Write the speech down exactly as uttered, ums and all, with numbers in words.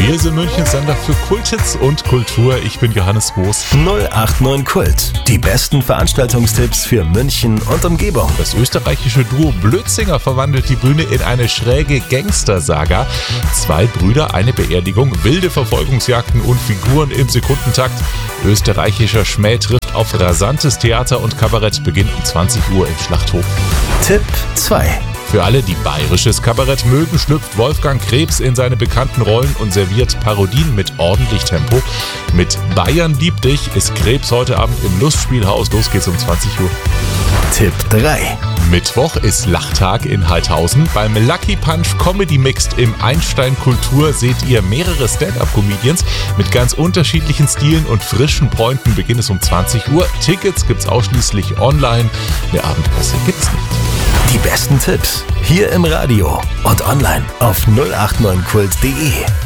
Wir sind Münchens Sender für Kulthits und Kultur. Ich bin Johannes Moos. null acht neun Kult. Die besten Veranstaltungstipps für München und Umgebung. Das österreichische Duo Blötzinger verwandelt die Bühne in eine schräge Gangster-Saga. Zwei Brüder, eine Beerdigung, wilde Verfolgungsjagden und Figuren im Sekundentakt. Österreichischer Schmäh trifft auf rasantes Theater und Kabarett. Beginnt um zwanzig Uhr im Schlachthof. Tipp zwei. Für alle, die bayerisches Kabarett mögen, schlüpft Wolfgang Krebs in seine bekannten Rollen und serviert Parodien mit ordentlich Tempo. Mit Bayern liebt dich ist Krebs heute Abend im Lustspielhaus. Los geht's um zwanzig Uhr. Tipp drei. Mittwoch ist Lachtag in Heidhausen. Beim Lucky Punch Comedy Mixed im Einstein Kultur seht ihr mehrere Stand-Up-Comedians mit ganz unterschiedlichen Stilen und frischen Pointen. Beginnt es um zwanzig Uhr. Tickets gibt's ausschließlich online. Eine Abendkasse gibt's nicht. Die besten Tipps hier im Radio und online auf null acht neun kult punkt de.